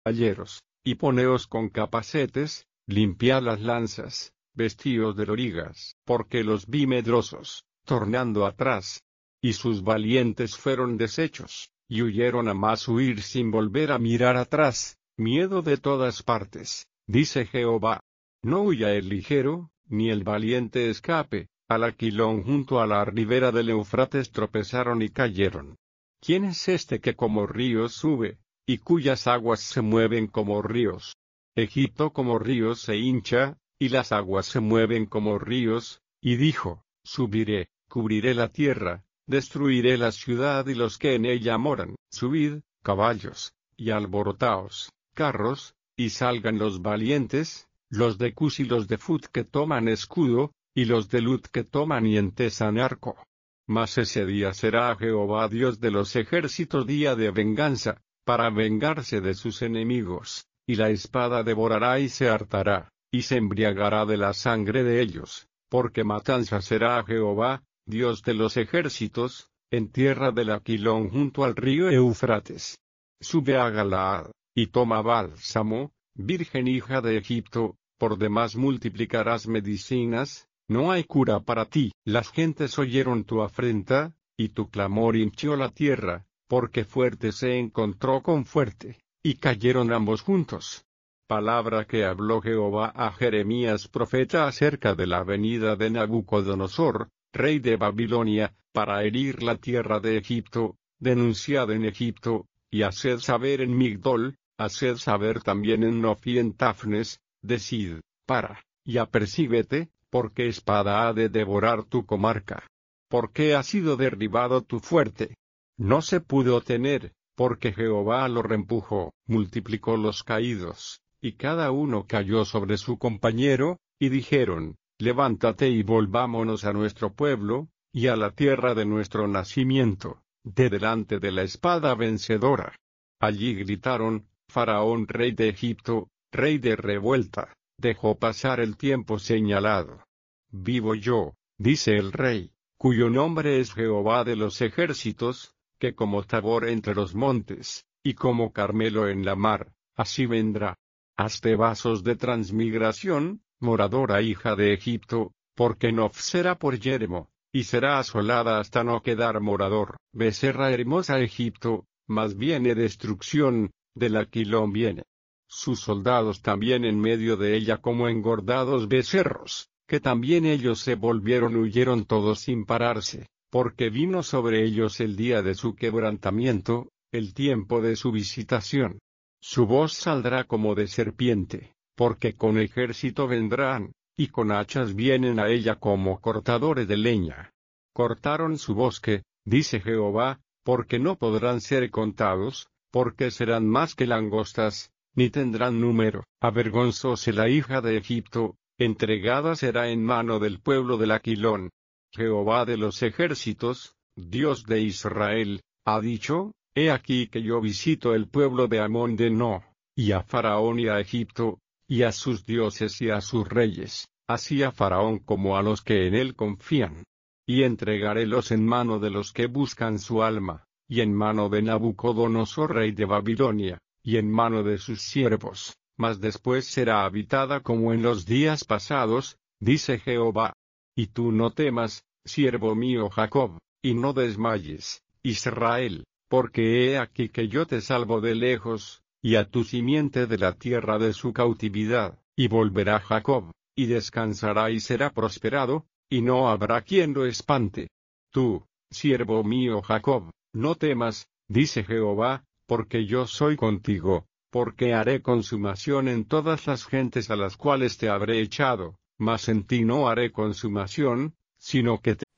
caballeros, y poneos con capacetes, limpiad las lanzas, vestíos de lorigas, porque los vi medrosos, tornando atrás. Y sus valientes fueron deshechos, y huyeron a más huir sin volver a mirar atrás, miedo de todas partes, dice Jehová. No huya el ligero, ni el valiente escape, al Aquilón junto a la ribera del Eufrates tropezaron y cayeron. ¿Quién es este que como río sube, y cuyas aguas se mueven como ríos? Egipto como río se hincha, y las aguas se mueven como ríos, y dijo, subiré, cubriré la tierra, destruiré la ciudad y los que en ella moran. Subid, caballos, y alborotaos, carros, y salgan los valientes, los de Cus y los de Fut que toman escudo, y los de Lut que toman y entesan arco. Mas ese día será Jehová Dios de los ejércitos día de venganza, para vengarse de sus enemigos, y la espada devorará y se hartará, y se embriagará de la sangre de ellos, porque matanza será Jehová, Dios de los ejércitos, en tierra del Aquilón junto al río Eufrates. Sube a Galaad, y toma bálsamo, virgen hija de Egipto, por demás multiplicarás medicinas, no hay cura para ti. Las gentes oyeron tu afrenta, y tu clamor hinchió la tierra, porque fuerte se encontró con fuerte, y cayeron ambos juntos. Palabra que habló Jehová a Jeremías profeta acerca de la venida de Nabucodonosor, rey de Babilonia, para herir la tierra de Egipto, denunciad en Egipto, y haced saber en Migdol, haced saber también en Nof y en Tafnes, decid, para, y apercíbete, porque espada ha de devorar tu comarca. Porque ha sido derribado tu fuerte. No se pudo tener, porque Jehová lo reempujó, multiplicó los caídos, y cada uno cayó sobre su compañero, y dijeron, levántate y volvámonos a nuestro pueblo, y a la tierra de nuestro nacimiento, de delante de la espada vencedora. Allí gritaron, Faraón rey de Egipto, rey de revuelta, dejó pasar el tiempo señalado. Vivo yo, dice el rey, cuyo nombre es Jehová de los ejércitos, que como Tabor entre los montes, y como Carmelo en la mar, así vendrá. Hazte vasos de transmigración, moradora hija de Egipto, porque Nof será por yermo, y será asolada hasta no quedar morador. Becerra hermosa Egipto, mas viene destrucción, del Aquilón viene. Sus soldados también en medio de ella como engordados becerros, que también ellos se volvieron huyeron todos sin pararse, porque vino sobre ellos el día de su quebrantamiento, el tiempo de su visitación. Su voz saldrá como de serpiente, porque con ejército vendrán, y con hachas vienen a ella como cortadores de leña. Cortaron su bosque, dice Jehová, porque no podrán ser contados, porque serán más que langostas, ni tendrán número. Avergonzóse la hija de Egipto, entregada será en mano del pueblo del Aquilón. Jehová de los ejércitos, Dios de Israel, ha dicho, he aquí que yo visito el pueblo de Amón de No, y a Faraón y a Egipto, y a sus dioses y a sus reyes, así a Faraón como a los que en él confían. Y entregarélos en mano de los que buscan su alma, y en mano de Nabucodonosor rey de Babilonia, y en mano de sus siervos, mas después será habitada como en los días pasados, dice Jehová. Y tú no temas, siervo mío Jacob, y no desmayes, Israel, porque he aquí que yo te salvo de lejos, y a tu simiente de la tierra de su cautividad, y volverá Jacob, y descansará y será prosperado, y no habrá quien lo espante. Tú, siervo mío Jacob, no temas, dice Jehová, porque yo soy contigo, porque haré consumación en todas las gentes a las cuales te habré echado, mas en ti no haré consumación, sino que te